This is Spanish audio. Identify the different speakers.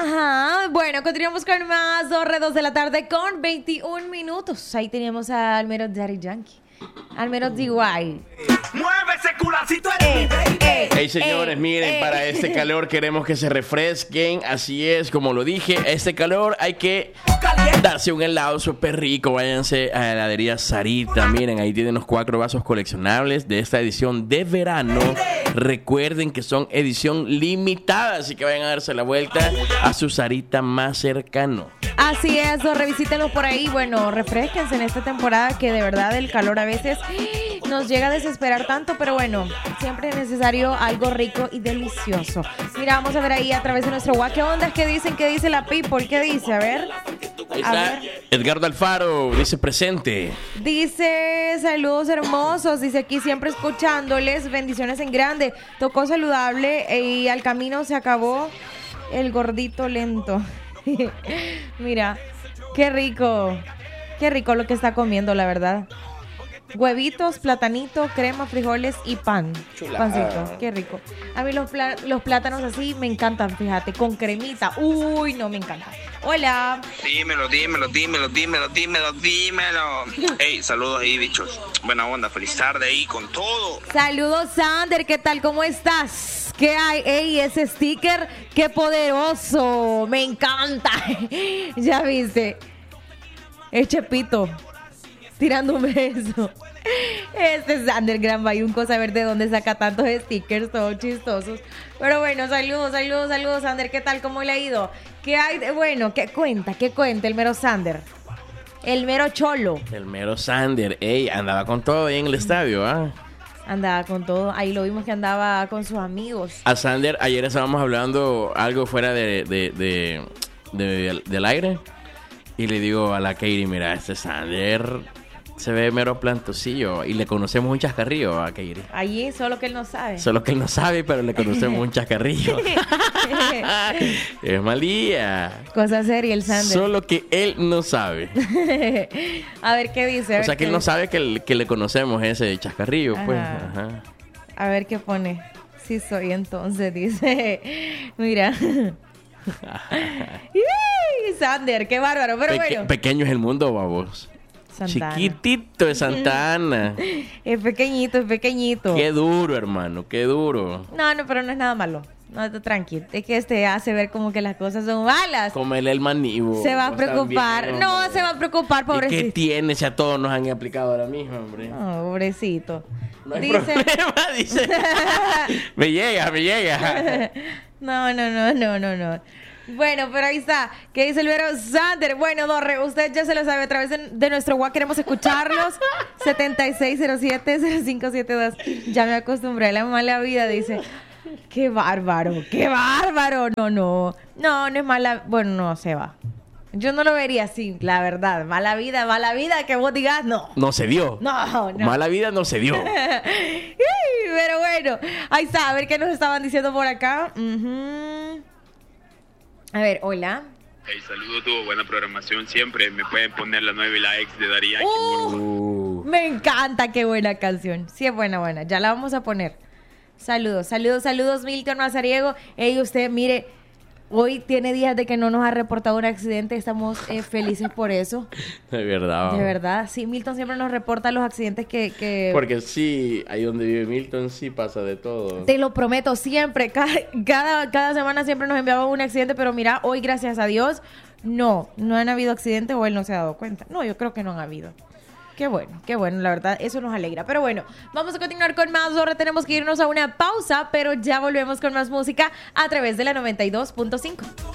Speaker 1: Ajá, bueno, continuamos con más 2 de la tarde con 21 minutos. Ahí teníamos a Almero Daddy Yankee, Almero DY.
Speaker 2: Muévese culacito en
Speaker 3: Hey señores, miren, para este calor queremos que se refresquen. Así es, como lo dije, este calor hay que darse un helado súper rico. Váyanse a la heladería Sarita. Miren, ahí tienen los 4 vasos coleccionables de esta edición de verano. Recuerden que son edición limitada, así que vayan a darse la vuelta a su Sarita más cercano.
Speaker 1: Así es, revisítenlos por ahí. Bueno, refresquense en esta temporada que de verdad el calor a veces nos llega a desesperar tanto, pero bueno, siempre es necesario algo rico y delicioso. Mira, vamos a ver ahí a través de nuestro WhatsApp. ¿Qué onda? ¿Qué dicen? ¿Qué dice la people? ¿Qué dice? A ver.
Speaker 3: Ahí está Edgardo Alfaro, dice presente.
Speaker 1: Dice, saludos hermosos. Dice aquí siempre escuchándoles. Bendiciones en grande. Tocó saludable y al camino se acabó el gordito lento. Mira, qué rico lo que está comiendo, la verdad. Huevitos, platanito, crema, frijoles y pan. Pancito, qué rico. A mí los plátanos así me encantan, fíjate, con cremita. Uy, no, me encanta. Hola.
Speaker 4: Dímelo. Hey, saludos ahí, bichos. Buena onda, feliz tarde ahí con todo.
Speaker 1: Saludos, Sander, ¿qué tal? ¿Cómo estás? ¿Qué hay? Ey, ese sticker, qué poderoso. Me encanta. Ya viste. Es Chepito tirando un beso. Este es Sander Gran Bayunco, saber de dónde saca tantos stickers, todos chistosos. Pero bueno, saludos, Sander. ¿Qué tal? ¿Cómo le ha ido? ¿Qué hay de bueno? ¿Qué cuenta el mero Sander? El mero cholo.
Speaker 3: El mero Sander, ey, andaba con todo ahí en el estadio, ¿ah?
Speaker 1: Andaba con todo. Ahí lo vimos que andaba con sus amigos.
Speaker 3: A Sander, ayer estábamos hablando algo fuera del aire. Y le digo a la Katie, mira, este Sander se ve mero plantosillo. Y le conocemos un chascarrillo a Katie.
Speaker 1: Allí, solo que él no sabe.
Speaker 3: Solo que él no sabe, pero le conocemos un chascarrillo. Es malía.
Speaker 1: Cosa seria el Sander.
Speaker 3: Solo que él no sabe.
Speaker 1: A ver qué dice.
Speaker 3: O sea que él no sabe que le conocemos ese chascarrillo, pues. Ajá.
Speaker 1: A ver qué pone. Sí soy entonces, dice. Mira. Sander, qué bárbaro, pero bueno.
Speaker 3: Pequeño es el mundo, babos.
Speaker 1: Santana.
Speaker 3: Chiquitito de Santa Ana.
Speaker 1: Es pequeñito.
Speaker 3: Qué duro, hermano, qué duro.
Speaker 1: No, pero no es nada malo. No, tranquilo. Es que hace ver como que las cosas son malas.
Speaker 3: Comerle el maní.
Speaker 1: Se va a preocupar.
Speaker 3: También,
Speaker 1: no, se va a preocupar, pobrecito.
Speaker 3: ¿Y qué tiene si a todos nos han aplicado ahora mismo, hombre?
Speaker 1: No, pobrecito.
Speaker 3: No hay problema, dice. Me llega.
Speaker 1: No. Bueno, pero ahí está. ¿Qué dice el vero Sander? Bueno, Dorre, usted ya se lo sabe. A través de nuestro WhatsApp queremos escucharlos. 7607-0572. Ya me acostumbré a la mala vida, dice. ¡Qué bárbaro! No es mala. Bueno, no, se va. Yo no lo vería así, la verdad. Mala vida, que vos digas, no.
Speaker 3: No se dio.
Speaker 1: No.
Speaker 3: Mala vida no se dio.
Speaker 1: Pero bueno, ahí está. A ver qué nos estaban diciendo por acá. A ver, hola.
Speaker 5: Hey, saludos, tuvo buena programación siempre. Me pueden poner la 9 y la ex de Daddy Yankee.
Speaker 1: Me encanta, qué buena canción. Sí, es buena. Ya la vamos a poner. Saludos, Milton Mazariego. Ey, usted, mire, hoy tiene días de que no nos ha reportado un accidente. Estamos felices por eso.
Speaker 3: De verdad.
Speaker 1: De verdad, sí. Milton siempre nos reporta los accidentes que...
Speaker 3: Porque sí, ahí donde vive Milton sí pasa de todo.
Speaker 1: Te lo prometo, siempre. Cada semana siempre nos enviaba un accidente. Pero mira, hoy, gracias a Dios, no han habido accidentes o él no se ha dado cuenta. No, yo creo que no han habido. Qué bueno, la verdad, eso nos alegra. Pero bueno, vamos a continuar con más. Ahora tenemos que irnos a una pausa, pero ya volvemos con más música a través de la 92.5.